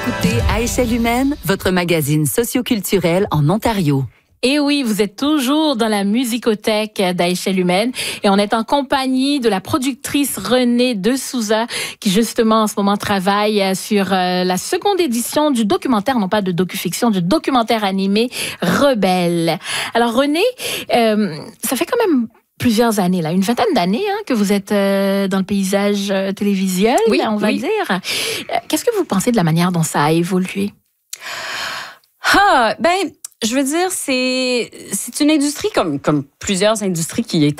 écoutez À échelle humaine, votre magazine socioculturel en Ontario. Et oui, vous êtes toujours dans la musicothèque d'À échelle humaine et on est en compagnie de la productrice Renée De Souza qui justement en ce moment travaille sur la seconde édition du documentaire, non pas de docu-fiction, du documentaire animé Rebelle. Alors Renée, ça fait quand même plusieurs années, là, une vingtaine d'années que vous êtes dans le paysage télévisuel, oui, on va dire. Qu'est-ce que vous pensez de la manière dont ça a évolué? Je veux dire, c'est une industrie comme plusieurs industries qui est